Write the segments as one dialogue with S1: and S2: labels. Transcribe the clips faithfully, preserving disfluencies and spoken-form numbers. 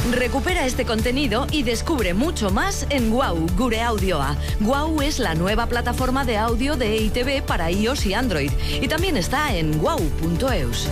S1: Recupera este contenido y descubre mucho más en Wow, Gure Audioa. Wow es la nueva plataforma de audio de E I Te Be para iOS y Android. Y también está en wow punto eus.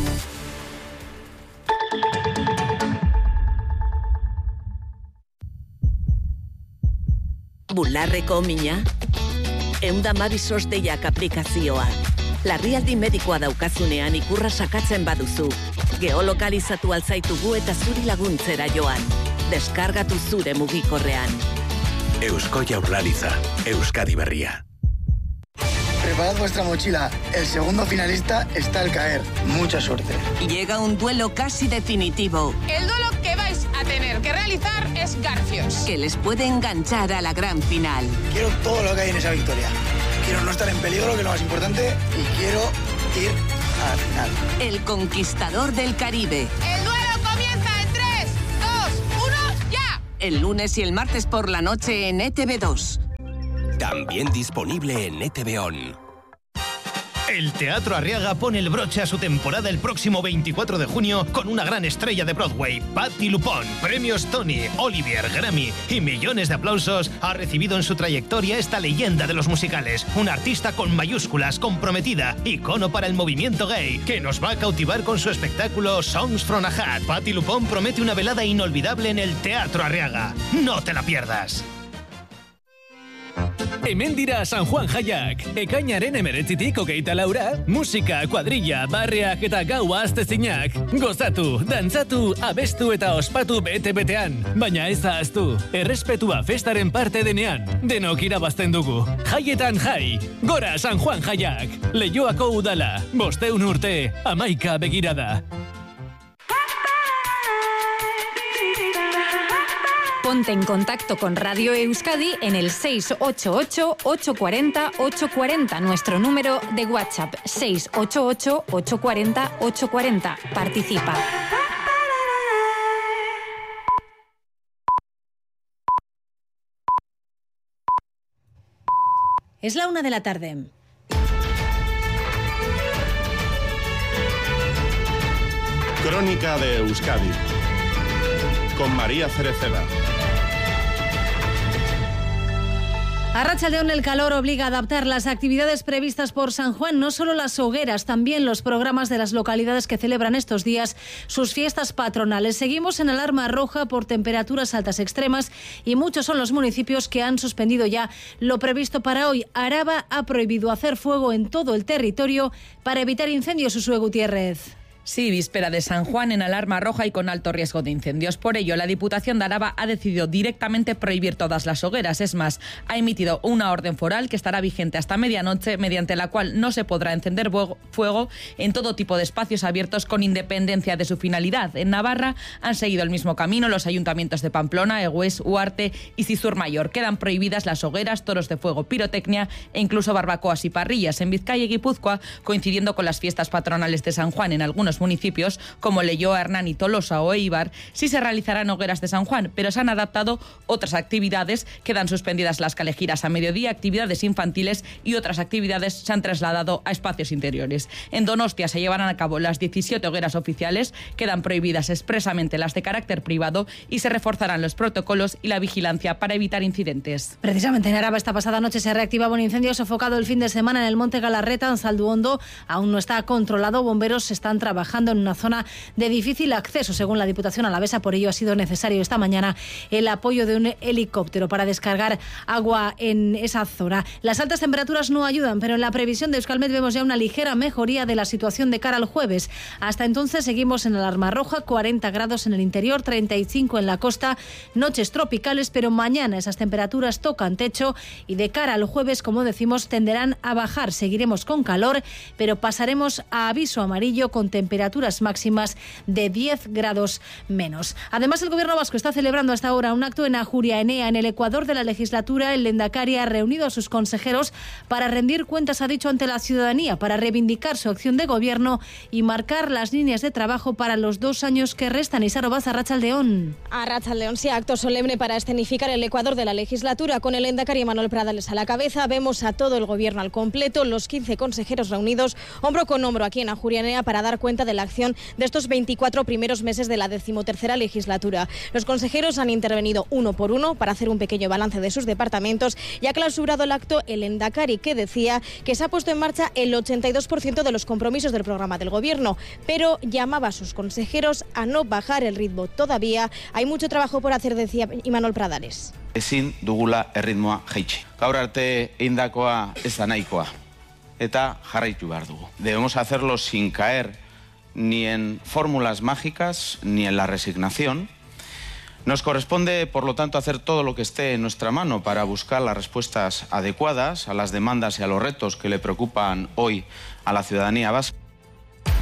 S2: Bularreko mina, eunda mabisos deiak aplikazioa. Larrialdi medikoa daukazunean ikurra sakatzen baduzu. Geolokalizatu alzaitugu eta zuri laguntzera joan. Deskargatu zure mugikorrean.
S3: Eusko Jaurlaritza, Euskadi Berria.
S4: Preparad vuestra mochila. El segundo finalista está al caer. Mucha suerte.
S2: Llega un duelo casi definitivo.
S5: El duelo que vais a tener que realizar es Garfios,
S2: que les puede enganchar a la gran final.
S4: Quiero todo lo que hay en esa victoria. Quiero no estar en peligro, que es lo más importante, y quiero ir a la final.
S2: El conquistador del Caribe.
S5: El duelo comienza en tres, dos, uno, ya.
S2: El lunes y el martes por la noche en E Te Be dos.
S3: También disponible en E Te Be On.
S6: El Teatro Arriaga pone el broche a su temporada el próximo veinticuatro de junio con una gran estrella de Broadway, Patti LuPone. Premios Tony, Olivier, Grammy y millones de aplausos ha recibido en su trayectoria esta leyenda de los musicales. Una artista con mayúsculas, comprometida, icono para el movimiento gay, que nos va a cautivar con su espectáculo Songs from a Hat. Patti LuPone promete una velada inolvidable en el Teatro Arriaga. ¡No te la pierdas!
S7: Hemen dira San Juan jaiak. Ekainaren hemeretzitik hogeita laura, musika, kuadrilla, barreak eta gaua astezinak. Gozatu, dantzatu, abestu eta ospatu bete-betean. Baina ez ahaztu, errespetua festaren parte denean. Denok irabazten dugu. Jaietan jai. Gora San Juan jaiak. Leioako udala. Bosteun urte, hamaika begirada.
S8: Ponte en contacto con Radio Euskadi en el seis ocho ocho, ocho cuatro cero, ocho cuatro cero, nuestro número de WhatsApp seis ocho ocho, ocho cuatro cero, ocho cuatro cero. Participa. Es la una de la tarde.
S9: Crónica de Euskadi con María Cereceda.
S8: Arratsaldeon, el calor obliga a adaptar las actividades previstas por San Juan, no solo las hogueras, también los programas de las localidades que celebran estos días sus fiestas patronales. Seguimos en alarma roja por temperaturas altas extremas y muchos son los municipios que han suspendido ya lo previsto para hoy. Araba ha prohibido hacer fuego en todo el territorio para evitar incendios. Uxue Gutiérrez.
S10: Sí, víspera de San Juan en alarma roja y con alto riesgo de incendios. Por ello, la Diputación de Araba ha decidido directamente prohibir todas las hogueras. Es más, ha emitido una orden foral que estará vigente hasta medianoche, mediante la cual no se podrá encender fuego en todo tipo de espacios abiertos con independencia de su finalidad. En Navarra han seguido el mismo camino los ayuntamientos de Pamplona, Egués, Huarte y Cizur Mayor. Quedan prohibidas las hogueras, toros de fuego, pirotecnia e incluso barbacoas y parrillas. En Vizcaya y Guipúzcoa, coincidiendo con las fiestas patronales de San Juan en algunos municipios como Leioa, Hernani, Tolosa o Eibar, sí se realizarán hogueras de San Juan, pero se han adaptado otras actividades. Quedan suspendidas las calejiras a mediodía, actividades infantiles y otras actividades se han trasladado a espacios interiores. En Donostia se llevarán a cabo las diecisiete hogueras oficiales, quedan prohibidas expresamente las de carácter privado y se reforzarán los protocolos y la vigilancia para evitar incidentes.
S8: Precisamente en Araba esta pasada noche se reactivaba un incendio sofocado el fin de semana en el Monte Galarreta, en Zalduondo. Aún no está controlado, bomberos están trabajando en una zona de difícil acceso, según la Diputación alavesa. Por ello ha sido necesario esta mañana el apoyo de un helicóptero para descargar agua en esa zona. Las altas temperaturas no ayudan, pero en la previsión de Euskalmet vemos ya una ligera mejoría de la situación de cara al jueves. Hasta entonces seguimos en alarma roja, cuarenta grados en el interior, treinta y cinco en la costa, noches tropicales, pero mañana esas temperaturas tocan techo y de cara al jueves, como decimos, tenderán a bajar. Seguiremos con calor, pero pasaremos a aviso amarillo con temperaturas temperaturas máximas de diez grados menos. Además, el Gobierno vasco está celebrando hasta ahora un acto en Ajuria Enea, en el Ecuador de la legislatura. El Lehendakari ha reunido a sus consejeros para rendir cuentas, ha dicho, ante la ciudadanía, para reivindicar su acción de gobierno y marcar las líneas de trabajo para los dos años que restan. Isaro Baz, Arratsaldeon.
S11: Arratsaldeon, sí, acto solemne para escenificar el Ecuador de la legislatura con el Lehendakari Manuel Pradales a la cabeza. Vemos a todo el gobierno al completo, los quince consejeros reunidos hombro con hombro aquí en Ajuria Enea para dar cuenta cuenta de la acción de estos veinticuatro primeros meses de la decimotercera legislatura. Los consejeros han intervenido uno por uno para hacer un pequeño balance de sus departamentos y ha clausurado el acto el Endacari, que decía que se ha puesto en marcha el ochenta y dos por ciento de los compromisos del programa del Gobierno, pero llamaba a sus consejeros a no bajar el ritmo. Todavía hay mucho trabajo por hacer, decía Imanol Pradales.
S12: Ezin dugula erritmoa jaitsi. Gaur arte eindakoa ez da nahikoa eta jarraitu behar dugu. Debemos hacerlo sin caer ni en fórmulas mágicas ni en la resignación. Nos corresponde, por lo tanto, hacer todo lo que esté en nuestra mano para buscar las respuestas adecuadas a las demandas y a los retos que le preocupan hoy a la ciudadanía vasca.